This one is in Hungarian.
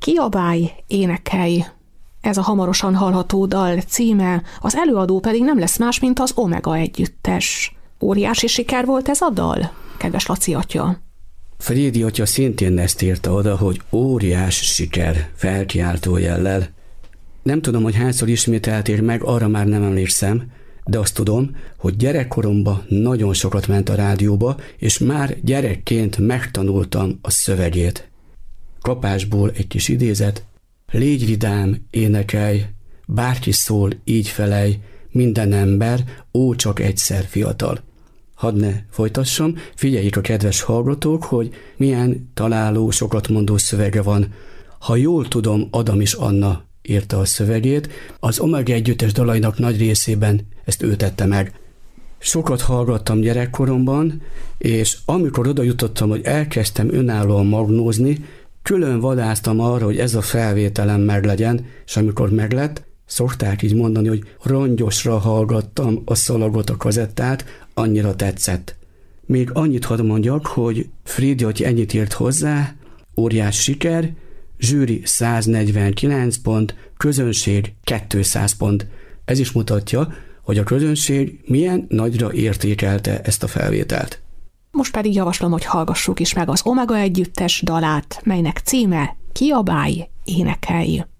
Kiabálj, énekelj. Ez a hamarosan hallható dal címe, az előadó pedig nem lesz más, mint az Omega együttes. Óriási siker volt ez a dal, kedves Laci atya? Frédi atya szintén ezt írta oda, hogy óriás siker, felkiáltó jellel. Nem tudom, hogy hányszor ismételték meg, arra már nem emlékszem, de azt tudom, hogy gyerekkoromban nagyon sokat ment a rádióba, és már gyerekként megtanultam a szövegét. Kapásból egy kis idézet: légy vidám, énekelj, bárki szól, így felej, minden ember, ó, csak egyszer fiatal. Hadd ne folytassam, figyeljék a kedves hallgatók, hogy milyen találó, sokat mondó szövege van. Ha jól tudom, Adam és Anna írta a szövegét, az Omega együttes dalainak nagy részében ezt ő tette meg. Sokat hallgattam gyerekkoromban, és amikor oda jutottam, hogy elkezdtem önállóan magnózni, külön vadásztam arra, hogy ez a felvételem meglegyen, és amikor meglett, szokták így mondani, hogy rongyosra hallgattam a szalagot, a kazettát, annyira tetszett. Még annyit hadd mondjak, hogy Frédi atya ennyit írt hozzá: óriás siker, zsűri 149 pont, közönség 200 pont. Ez is mutatja, hogy a közönség milyen nagyra értékelte ezt a felvételt. Most pedig javaslom, hogy hallgassuk is meg az Omega együttes dalát, melynek címe Kiabálj, énekelj.